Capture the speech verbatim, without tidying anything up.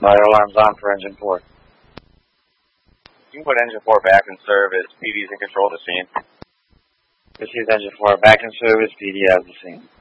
My alarm's on for engine four. You can put engine four back in service. P D's in control of the scene. This is engine four back in service. P D has the scene.